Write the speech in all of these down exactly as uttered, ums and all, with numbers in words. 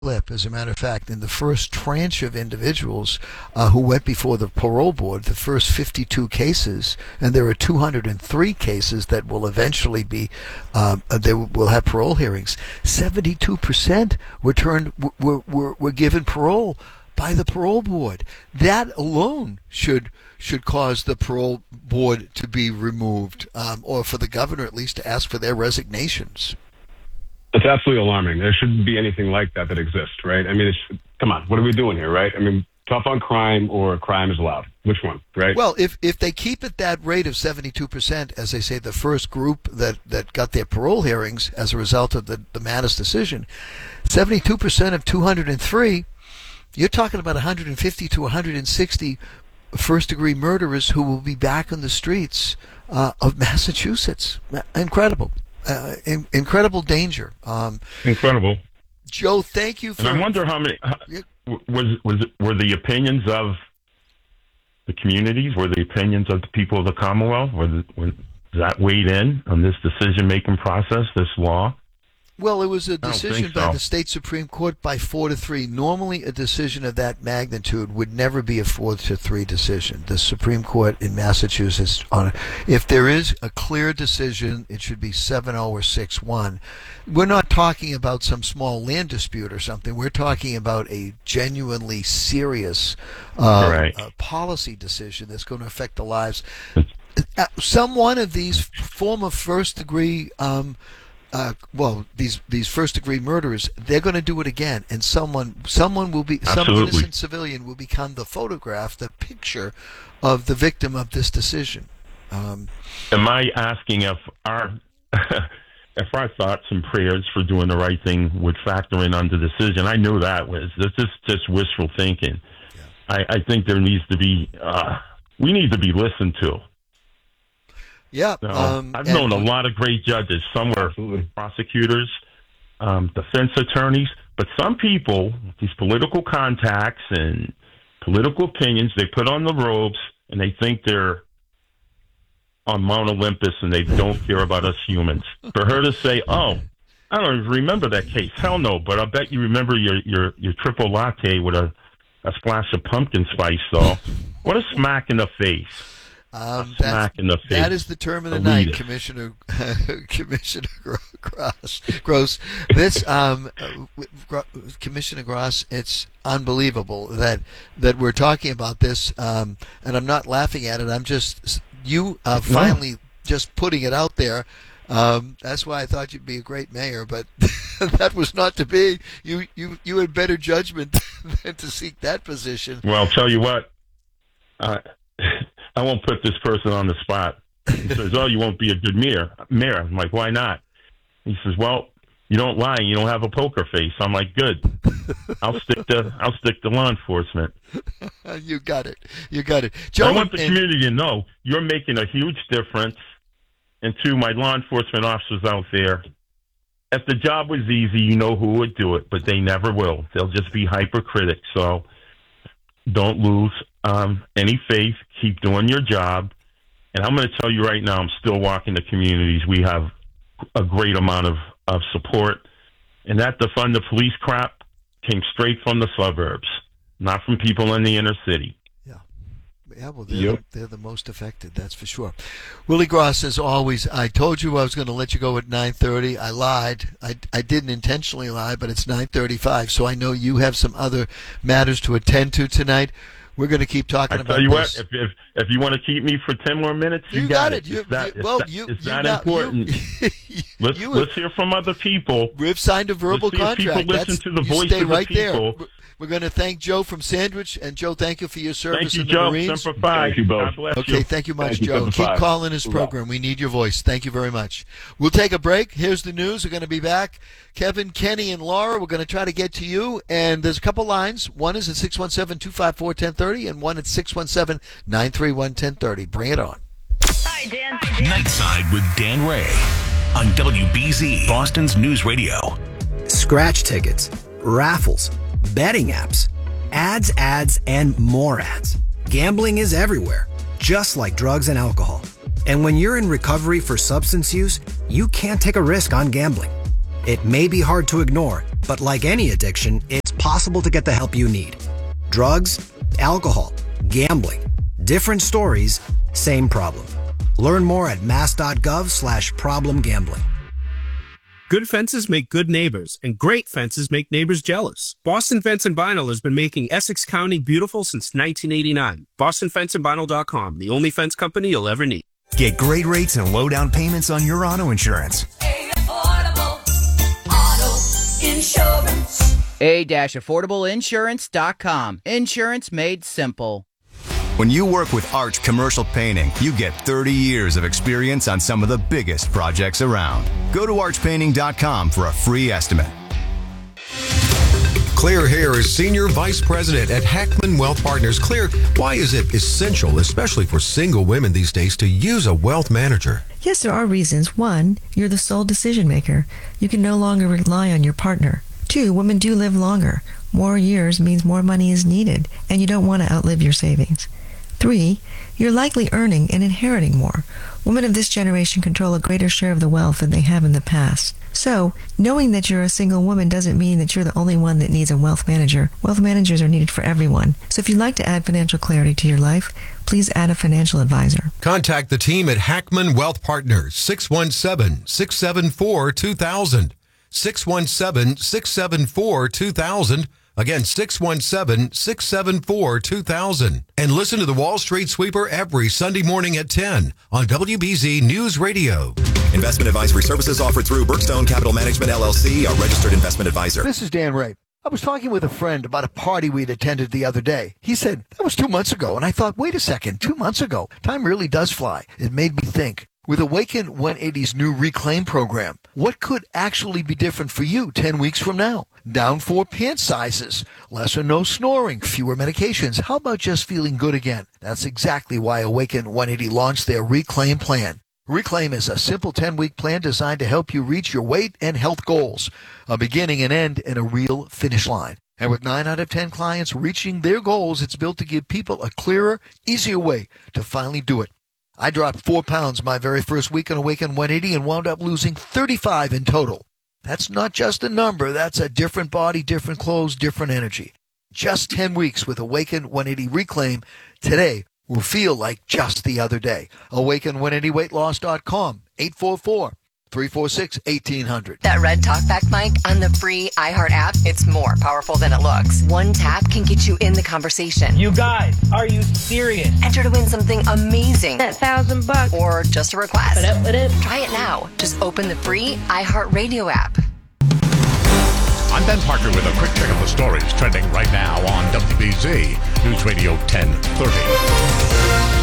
Flip. As a matter of fact, in the first tranche of individuals uh, who went before the parole board, the first fifty-two cases, and there are two hundred three cases that will eventually be, um, they will have parole hearings. seventy-two percent were turned, were, were, were given parole by the parole board. That alone should should cause the parole board to be removed, um, or for the governor at least to ask for their resignations. It's absolutely alarming. There shouldn't be anything like that that exists, right? I mean, it's, come on, what are we doing here, right? I mean, tough on crime or crime is allowed. Which one, right? Well, if if they keep at that rate of seventy-two percent, as they say, the first group that, that got their parole hearings as a result of the, the Mattis decision, seventy-two percent of two hundred three, you're talking about one hundred fifty to one hundred sixty first-degree murderers who will be back on the streets uh, of Massachusetts. Incredible. Uh, in, incredible danger. Um, incredible. Joe, thank you for. And I wonder how many how, was was it, were the opinions of the communities, were the opinions of the people of the Commonwealth, was, it, was that weighed in on this decision-making process, this law? Well, it was a decision by so. the state Supreme Court by four to three. Normally, a decision of that magnitude would never be a four to three decision. The Supreme Court in Massachusetts, on a, if there is a clear decision, it should be seven oh or six one. We're not talking about some small land dispute or something. We're talking about a genuinely serious uh, right. uh, policy decision that's going to affect the lives. Uh, some one of these former first-degree um, Uh, well, these these first degree murderers, they're going to do it again, and someone someone will be Absolutely. some innocent civilian will become the photograph, the picture of the victim of this decision. Um, Am I asking if our if our thoughts and prayers for doing the right thing would factor in on the decision? I knew that was this is just wishful thinking. Yeah. I, I think there needs to be uh, we need to be listened to. Yeah, So, um, I've known a lot of great judges. Some were prosecutors, um, defense attorneys, but some people, these political contacts and political opinions, they put on the robes and they think they're on Mount Olympus and they don't care about us humans. For her to say, "Oh, I don't even remember that case," hell no, but I bet you remember your your, your triple latte with a, a splash of pumpkin spice. So, what a smack in the face. Um, smack in the face. That is the term of the Elitist. night, Commissioner Commissioner Gross. Gross. This um, uh, Commissioner Gross. It's unbelievable that that we're talking about this, um, and I'm not laughing at it. I'm just you uh, finally just putting it out there. Um, that's why I thought you'd be a great mayor, but that was not to be. You you you had better judgment than to seek that position. Well, I'll tell you what. Uh, I won't put this person on the spot. He says, "Oh, you won't be a good mayor." Mayor. I'm like, "Why not?" He says, "Well, you don't lie. You don't have a poker face." I'm like, "Good. I'll stick to I'll stick to law enforcement." You got it. You got it. Joe, I want the and, community to know you're making a huge difference. And to my law enforcement officers out there, if the job was easy, you know who would do it, but they never will. They'll just be hypercritics. So don't lose um, any faith. Keep doing your job. And I'm going to tell you right now, I'm still walking the communities. We have a great amount of, of support. And that defund the police crap came straight from the suburbs, not from people in the inner city. Yeah. Yeah, well, they're, Yep. the, they're the most affected, that's for sure. Willie Gross, as always, I told you I was going to let you go at nine thirty. I lied. I, I didn't intentionally lie, but it's nine thirty-five, so I know you have some other matters to attend to tonight. We're going to keep talking I about tell you this. what, if, if if you want to keep me for ten more minutes, you, You got, got it. it. You- it's that, you- well, it's you- that, it's you that now- important. you- let's you- let's hear from other people. We've signed a verbal Let's see if people contract. listen That's, to the you voice stay of the right there. people. We're- We're going to thank Joe from Sandwich. And, Joe, thank you for your service Thank you, in the Joe. Marines. Semper Fi. Thank you both. God bless Okay, you. thank you much, Thank you, Joe. Semper Keep Fi. calling this Hoorah. program. We need your voice. Thank you very much. We'll take a break. Here's the news. We're going to be back. Kevin, Kenny, and Laura, we're going to try to get to you. And there's a couple lines. One is at six one seven, two five four, one zero three zero and one at six one seven, nine three one, one zero three zero. Bring it on. Hi, Dan. Nightside with Dan Ray on W B Z, Boston's News Radio. Scratch tickets, raffles, betting apps, ads, ads, and more ads. Gambling is everywhere, just like drugs and alcohol. And when you're in recovery for substance use, you can't take a risk on gambling. It may be hard to ignore, But like any addiction, it's possible to get the help you need. Drugs, alcohol, gambling, different stories, same problem. Learn more at mass.gov slash problem gambling. Good fences make good neighbors, and great fences make neighbors jealous. Boston Fence and Vinyl has been making Essex County beautiful since nineteen eighty-nine. Boston Fence and Vinyl dot com, the only fence company you'll ever need. Get great rates and low down payments on your auto insurance. A affordable auto insurance. a dash affordable insurance dot com. Insurance made simple. When you work with Arch Commercial Painting, you get thirty years of experience on some of the biggest projects around. Go to arch painting dot com for a free estimate. Claire Hare is Senior Vice President at Hackman Wealth Partners. Claire, why is it essential, especially for single women these days, to use a wealth manager? Yes, there are reasons. One, you're the sole decision maker. You can no longer rely on your partner. Two, women do live longer. More years means more money is needed, and you don't want to outlive your savings. Three, you're likely earning and inheriting more. Women of this generation control a greater share of the wealth than they have in the past. So, knowing that you're a single woman doesn't mean that you're the only one that needs a wealth manager. Wealth managers are needed for everyone. So if you'd like to add financial clarity to your life, please add a financial advisor. Contact the team at Hackman Wealth Partners, six one seven, six seven four, two thousand. six one seven, six seven four, two thousand. Again, six one seven, six seven four, two thousand. And listen to the Wall Street Sweeper every Sunday morning at ten on W B Z News Radio. Investment advisory services offered through Brookstone Capital Management, L L C, a registered investment advisor. This is Dan Ray. I was talking with a friend about a party we'd attended the other day. He said, that was two months ago. And I thought, wait a second, two months ago? Time really does fly. It made me think. With Awaken one eighty's new Reclaim program, what could actually be different for you ten weeks from now? Down four pant sizes, less or no snoring, fewer medications. How about just feeling good again? That's exactly why Awaken one eighty launched their Reclaim plan. Reclaim is a simple ten-week plan designed to help you reach your weight and health goals, a beginning and end and a real finish line. And with nine out of ten clients reaching their goals, it's built to give people a clearer, easier way to finally do it. I dropped four pounds my very first week on Awaken one eighty and wound up losing thirty-five in total. That's not just a number. That's a different body, different clothes, different energy. Just ten weeks with Awaken one eighty Reclaim today will feel like just the other day. Awaken one eighty weight loss dot com, eight four four, three four six, one eight hundred. That red talkback mic on the free iHeart app, it's more powerful than it looks. One tap can get you in the conversation. You guys, are you serious? Enter to win something amazing. That thousand bucks. Or just a request. What up, what up? Try it now. Just open the free iHeart Radio app. I'm Ben Parker with a quick check of the stories trending right now on W B Z News Radio ten thirty.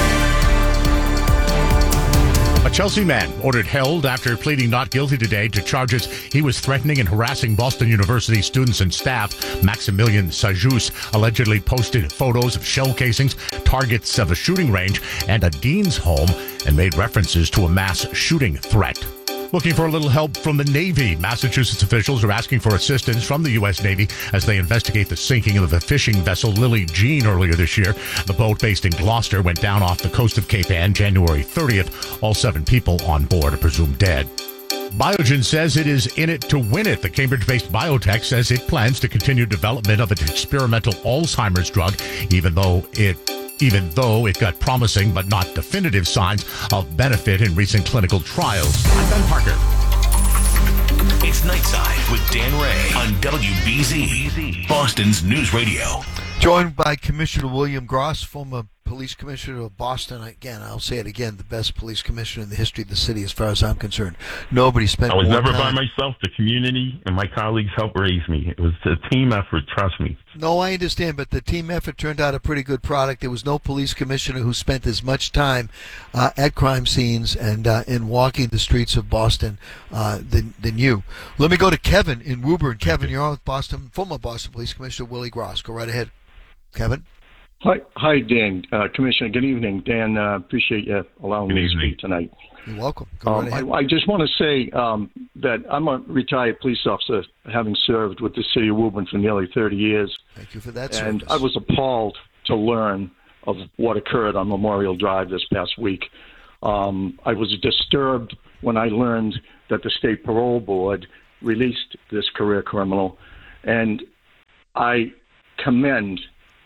A Chelsea man ordered held after pleading not guilty today to charges he was threatening and harassing Boston University students and staff. Maximilian Sajus allegedly posted photos of shell casings, targets of a shooting range, and a dean's home, and made references to a mass shooting threat. Looking for a little help from the Navy. Massachusetts officials are asking for assistance from the U S Navy as they investigate the sinking of the fishing vessel Lily Jean earlier this year. The boat, based in Gloucester, went down off the coast of Cape Ann January thirtieth. All seven people on board are presumed dead. Biogen says it is in it to win it. The Cambridge-based biotech says it plans to continue development of its experimental Alzheimer's drug, even though it even though it got promising but not definitive signs of benefit in recent clinical trials. I'm Ben Parker. It's Nightside with Dan Ray on W B Z, Boston's News Radio. Joined by Commissioner William Gross, former police commissioner of Boston. Again, I'll say it again, the best police commissioner in the history of the city as far as I'm concerned. Nobody spent I was more never time. by myself. The community and my colleagues helped raise me. It was a team effort, trust me. No, I understand, but the team effort turned out a pretty good product. There was no police commissioner who spent as much time uh, at crime scenes and uh, in walking the streets of Boston uh, than, than you. Let me go to Kevin in Woburn. Kevin, you're on with Boston, former Boston Police Commissioner Willie Gross. Go right ahead, Kevin. Hi, hi, Dan, uh, Commissioner. Good evening, Dan. Uh, appreciate you allowing Good me evening. to speak tonight. You're welcome. Go Um, right ahead. I, I just want to say um, that I'm a retired police officer, having served with the city of Woburn for nearly thirty years. Thank you for that And service. I was appalled to learn of what occurred on Memorial Drive this past week. Um, I was disturbed when I learned that the state parole board released this career criminal, and I commend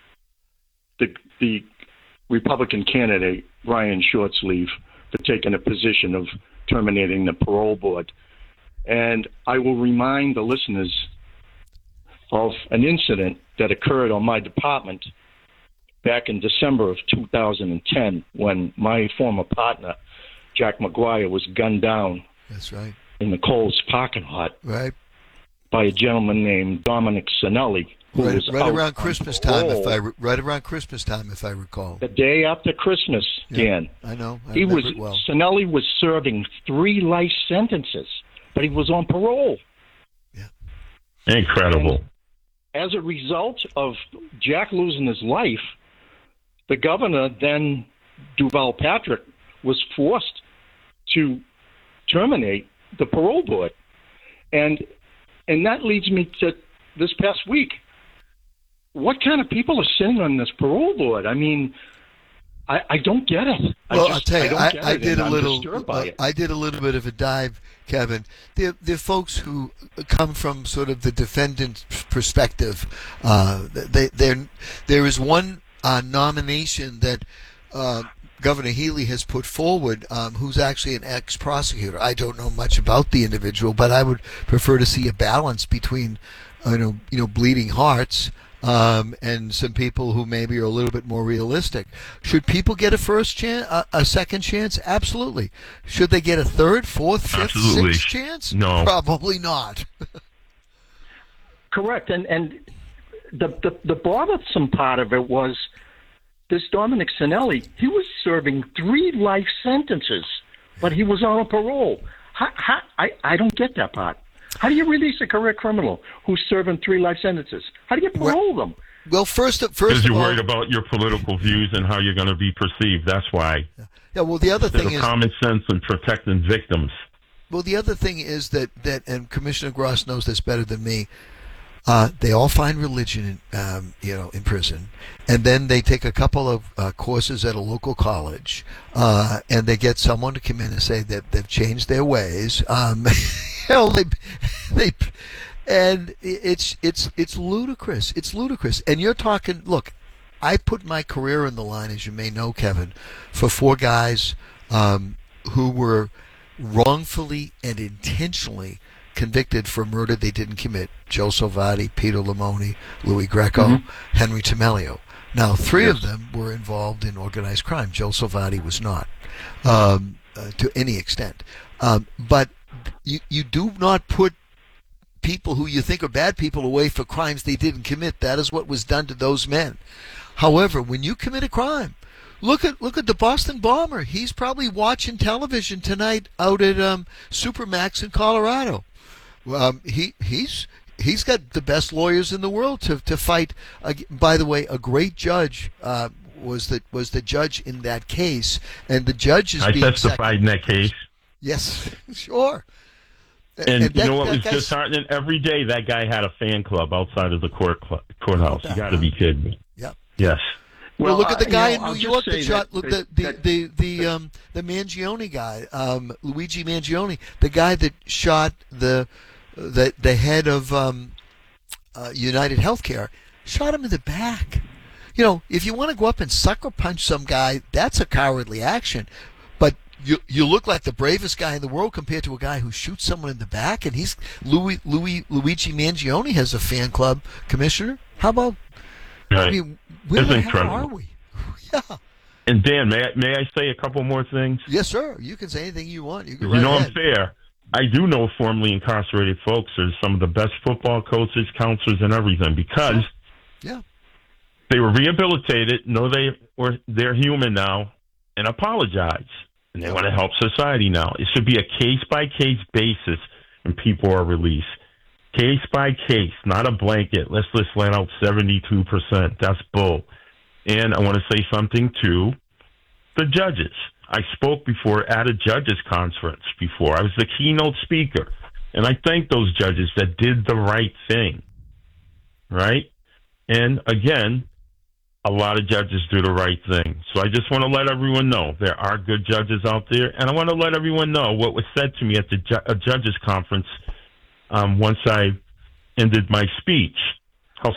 the the Republican candidate, Brian Shortsleeve, for taking a position of terminating the parole board. And I will remind the listeners of an incident that occurred on my department back in December of two thousand ten when my former partner, Jack McGuire, was gunned down. That's right. In the Kohl's parking lot. Right. By a gentleman named Dominic Sinelli. Who Right, was right out around on Christmas time, if parole I re- right around Christmas time, if I recall. The day after Christmas, Yeah, Dan. I know. I he remember was it well. Sinelli was serving three life sentences, but he was on parole. Incredible. As a result of Jack losing his life, the governor, then Duval Patrick, was forced to terminate the parole board. And and that leads me to this past week. What kind of people are sitting on this parole board? I mean, I, I don't get it. Well, I just, I'll tell you, don't I, get I it, did and a I'm little. disturbed by Uh, it. I did a little bit of a dive, Kevin. They're, they're folks who come from sort of the defendant perspective. Uh, they, they're, there is one uh, nomination that uh, Governor Healy has put forward, um, who's actually an ex-prosecutor. I don't know much about the individual, but I would prefer to see a balance between, uh, you know, you know, bleeding hearts. Um, and some people who maybe are a little bit more realistic. Should people get a first chance, a, a second chance? Absolutely. Should they get a third, fourth, fifth, Absolutely. sixth chance? No. Probably not. Correct, and and the, the the bothersome part of it was this Dominic Sinelli. He was serving three life sentences, but he was on a parole. How, how, I I don't get that part. How do you release a career criminal who's serving three life sentences? How do you parole them? Well, first, first Because of you're all, worried about your political views and how you're going to be perceived. That's why. yeah. Well, the other Instead thing of is, common sense and protecting victims. well, the other thing is that that, and Commissioner Gross knows this better than me. Uh, they all find religion, in, um, you know, in prison, and then they take a couple of uh, courses at a local college, uh, and they get someone to come in and say that they've changed their ways. Um, you know, they, they, and it's it's it's ludicrous. It's ludicrous. And you're talking. Look, I put my career in the line, as you may know, Kevin, for four guys um, who were wrongfully and intentionally convicted for murder they didn't commit. Joe Salvati, Peter Limoni, Louis Greco, Mhm. Henry Tamelio. Now, three Yes. of them were involved in organized crime. Joe Salvati was not, um, uh, to any extent. Um, but you you do not put people who you think are bad people away for crimes they didn't commit. That is what was done to those men. However, when you commit a crime, look at look at the Boston bomber. He's probably watching television tonight out at um, Supermax in Colorado. Um, he he's he's got the best lawyers in the world to to fight. Uh, by the way, a great judge uh, was the was the judge in that case, and the judge is I being testified in that case. Yes, sure. And, that- you know what that was guy's- disheartening? Every day that guy had a fan club outside of the court cl- courthouse. You got to be kidding me. Yep. Yes. Well, look at the uh, guy you in know, New I'll just York that say shot that- the that- the that- the the um the Mangione guy, um, Luigi Mangione, the guy that shot the the the head of um, uh, United Healthcare, shot him in the back. You know, if you want to go up and sucker punch some guy, that's a cowardly action. But you you look like the bravest guy in the world compared to a guy who shoots someone in the back, and he's Louis Louis Luigi Mangione has a fan club, Commissioner. How about? Right. I mean, where It's the incredible. hell are we? Yeah. And Dan, may I, may I say a couple more things? Yes, sir. You can say anything you want. You can You right know ahead. I'm fair. I do know formerly incarcerated folks are some of the best football coaches, counselors, and everything because Yeah. they were rehabilitated, know they were they're human now, and apologize. And they want to help society now. It should be a case by case basis when people are released. Case by case, not a blanket. Let's just let out seventy-two percent. That's bull. And I want to say something to the judges. I spoke before at a judges conference before. I was the keynote speaker. And I thank those judges that did the right thing. Right? And again, a lot of judges do the right thing. So I just want to let everyone know there are good judges out there. And I want to let everyone know what was said to me at the ju- a judges conference um, once I ended my speech.